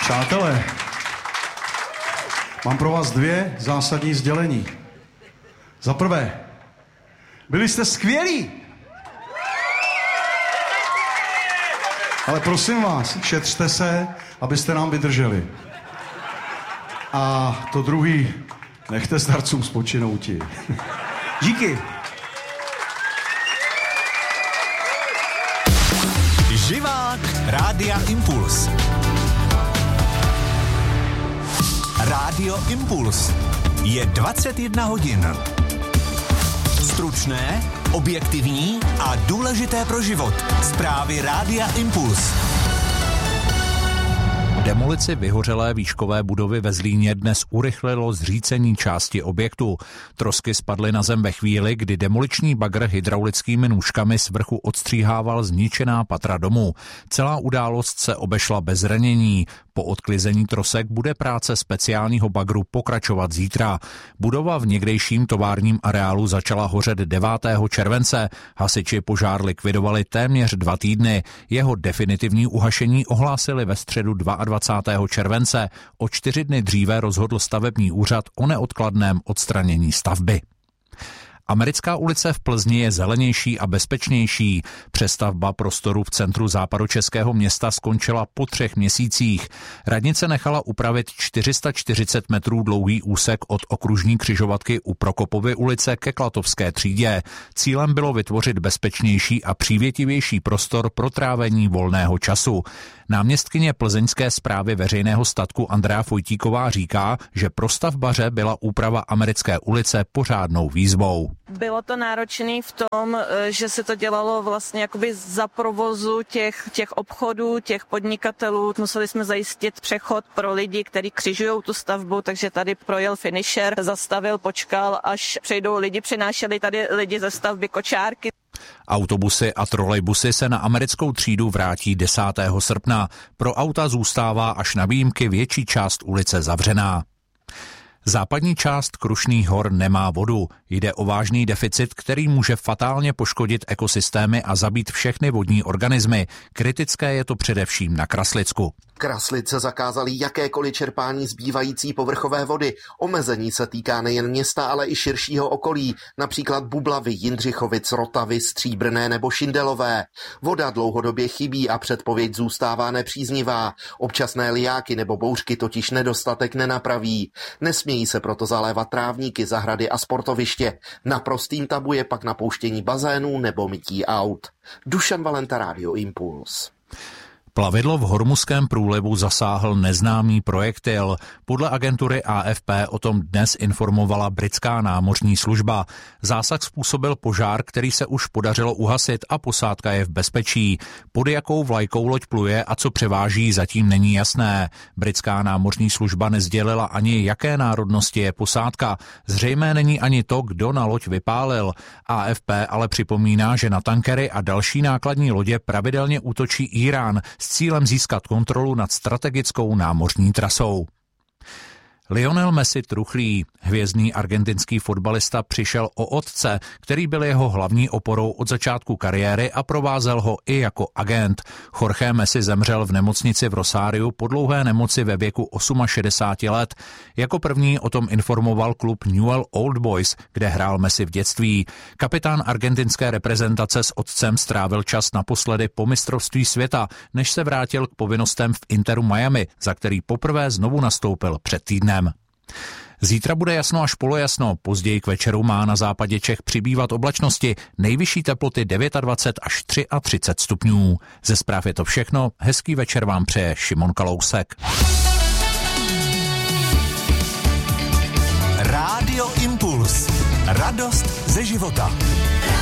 Přátelé, mám pro vás 2 zásadní sdělení. Za prvé, byli jste skvělí. Ale prosím vás, šetřte se, abyste nám vydrželi. A to druhý, nechte starcům spočinouti. Díky. Živák Rádia Impuls. Rádio Impuls. Je 21 hodin. Stručné, objektivní a důležité pro život. Zprávy Rádia Impuls. Demolici vyhořelé výškové budovy ve Zlíně dnes urychlilo zřícení části objektu. Trosky spadly na zem ve chvíli, kdy demoliční bagr hydraulickými nůžkami z vrchu odstříhával zničená patra domu. Celá událost se obešla bez ranění. Po odklizení trosek bude práce speciálního bagru pokračovat zítra. Budova v někdejším továrním areálu začala hořet 9. července. Hasiči požár likvidovali téměř 2 týdny. Jeho definitivní uhašení ohlásili ve středu 22. července. O 4 dny dříve rozhodl stavební úřad o neodkladném odstranění stavby. Americká ulice v Plzni je zelenější a bezpečnější. Přestavba prostoru v centru západočeského města skončila po 3 měsících. Radnice nechala upravit 440 metrů dlouhý úsek od okružní křižovatky u Prokopovy ulice ke Klatovské třídě. Cílem bylo vytvořit bezpečnější a přívětivější prostor pro trávení volného času. Náměstkyně plzeňské správy veřejného statku Andrea Fojtíková říká, že pro stavbaře byla úprava Americké ulice pořádnou výzvou. Bylo to náročné v tom, že se to dělalo vlastně jakoby za provozu těch obchodů, těch podnikatelů. Museli jsme zajistit přechod pro lidi, kteří křižují tu stavbu, takže tady projel finisher, zastavil, počkal, až přejdou lidi, přinášeli tady lidi ze stavby kočárky. Autobusy a trolejbusy se na Americkou třídu vrátí 10. srpna. Pro auta zůstává až na výjimky větší část ulice zavřená. Západní část Krušných hor nemá vodu. Jde o vážný deficit, který může fatálně poškodit ekosystémy a zabít všechny vodní organismy. Kritické je to především na Kraslicku. Kraslice zakázali jakékoliv čerpání zbývající povrchové vody. Omezení se týká nejen města, ale i širšího okolí, například Bublavy, Jindřichovic, Rotavy, Stříbrné nebo Šindelové. Voda dlouhodobě chybí a předpověď zůstává nepříznivá. Občasné lijáky nebo bouřky totiž nedostatek nenapraví. Nesmějí se proto zalévat trávníky, zahrady a sportoviště. Naprostým tabu je pak napouštění bazénů nebo mytí aut. Dušan Valenta, Rádio Impuls. Plavidlo v Hormuzském průlivu zasáhl neznámý projektil. Podle agentury AFP o tom dnes informovala britská námořní služba. Zásah způsobil požár, který se už podařilo uhasit a posádka je v bezpečí. Pod jakou vlajkou loď pluje a co převáží, zatím není jasné. Britská námořní služba nesdělila ani, jaké národnosti je posádka. Zřejmé není ani to, kdo na loď vypálil. AFP ale připomíná, že na tankery a další nákladní lodě pravidelně útočí Írán s cílem získat kontrolu nad strategickou námořní trasou. Lionel Messi truchlí. Hvězdný argentinský fotbalista přišel o otce, který byl jeho hlavní oporou od začátku kariéry a provázel ho i jako agent. Jorge Messi zemřel v nemocnici v Rosáriu po dlouhé nemoci ve věku 68 let. Jako první o tom informoval klub Newell's Old Boys, kde hrál Messi v dětství. Kapitán argentinské reprezentace s otcem strávil čas naposledy po mistrovství světa, než se vrátil k povinnostem v Interu Miami, za který poprvé znovu nastoupil před týdnem. Zítra bude jasno až polojasno, později k večeru má na západě Čech přibývat oblačnosti, nejvyšší teploty 29 až 33 stupňů. Ze zpráv je to všechno, hezký večer vám přeje Šimon Kalousek. Rádio Impuls. Radost ze života.